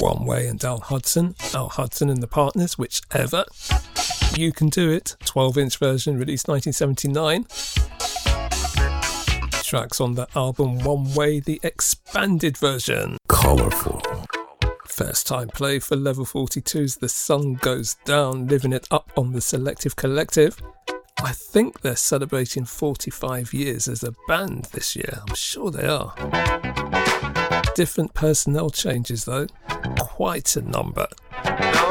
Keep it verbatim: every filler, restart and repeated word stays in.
One Way and Al Hudson, Al Hudson and the Partners, whichever. You Can Do It, twelve-inch version, released nineteen seventy-nine. Tracks on the album One Way, the expanded version. Colourful. First time play for Level forty-two's The Sun Goes Down, living it up on the Selective Collective. I think they're celebrating forty-five years as a band this year. I'm sure they are. Different personnel changes though. Quite a number.